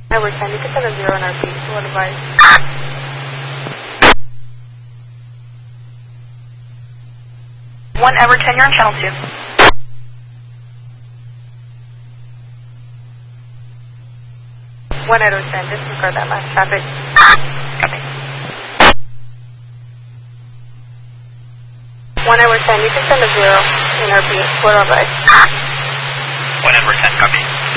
Edward 10, you can send a 0 in RP. What advice? 1 Edward 10, you're on channel 2. 1 Edward 10, disregard that last traffic. Copy. 1 Edward 10, you can send a 0 in RP. What advice? 1 Edward 10, copy.